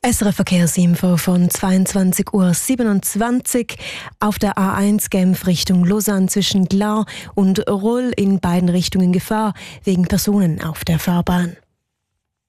SRF Verkehrsinfo von 22:27 Uhr. Auf der A1 Genf Richtung Lausanne zwischen Glar und Roll in beiden Richtungen Gefahr wegen Personen auf der Fahrbahn.